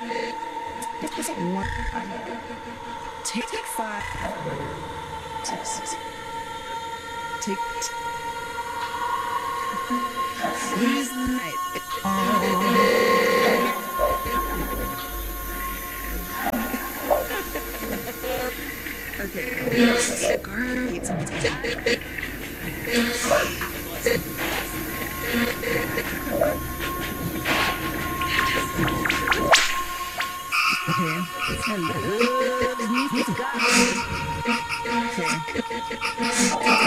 One. Take 5. Take. Who's night? Okay. Garbage. Okay. Hello. Okay.